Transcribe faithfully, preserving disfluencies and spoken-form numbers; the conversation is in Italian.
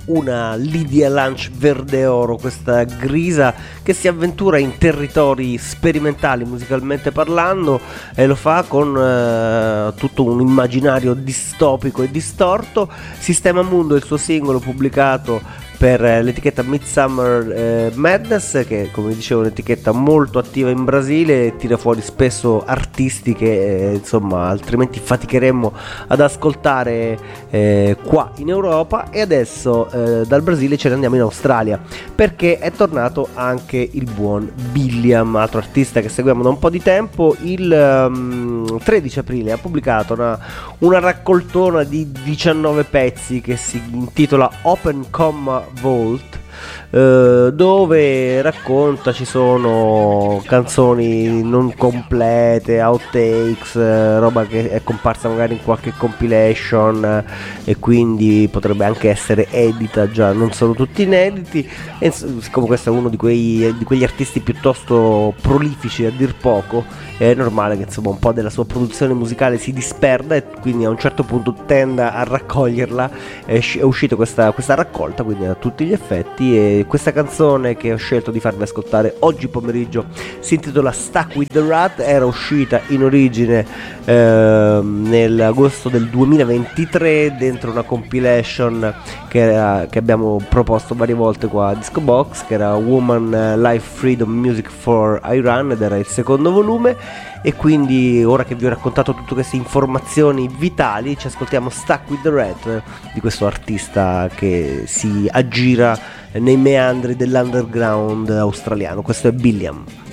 una Lydia Lunch verde oro, questa grisa che si avventura in territori sperimentali musicalmente parlando e lo fa con eh, tutto un immaginario distopico e distorto. Sistema Mundo è il suo singolo pubblicato per l'etichetta Midsummer eh, Madness, che come dicevo è un'etichetta molto attiva in Brasile, tira fuori spesso artisti che eh, insomma altrimenti faticheremmo ad ascoltare eh, qua in Europa. E adesso eh, dal Brasile ce ne andiamo in Australia, perché è tornato anche il buon Billiam, altro artista che seguiamo da un po' di tempo. Il um, tredici aprile ha pubblicato una, una raccoltona di diciannove pezzi che si intitola Open Comma Vault, eh, dove racconta, ci sono canzoni non complete, outtakes, eh, roba che è comparsa magari in qualche compilation eh, e quindi potrebbe anche essere edita già, non sono tutti inediti. E siccome questo è uno di, quei, di quegli artisti piuttosto prolifici a dir poco, è normale che insomma un po' della sua produzione musicale si disperda e quindi a un certo punto tenda a raccoglierla. È, è uscita questa, questa raccolta quindi a tutti gli effetti, e questa canzone che ho scelto di farvi ascoltare oggi pomeriggio si intitola Stuck with the Rat. Era uscita in origine eh, nell'agosto del duemilaventitré dentro una compilation che, era, che abbiamo proposto varie volte qua a Disco Box, che era Woman Life Freedom Music for Iran, ed era il secondo volume. E quindi ora che vi ho raccontato tutte queste informazioni vitali, ci ascoltiamo Stuck with the Rat di questo artista che si aggira nei meandri dell'underground australiano. Questo è Billiam.